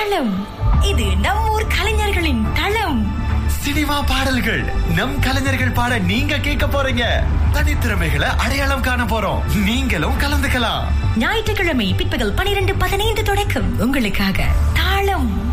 தாளம். இது நம் ஊர் கலைஞர்களின் தளம். சினிமா பாடல்கள் நம் கலைஞர்கள் பாட நீங்க கேட்க போறீங்க. தனித்திறமைகளை அடையாளம் காண போறோம். நீங்களும் கலந்துக்கலாம். ஞாயிற்றுக்கிழமை பிற்பகல் 12:15 தொடக்கம் உங்களுக்காக தாளம்.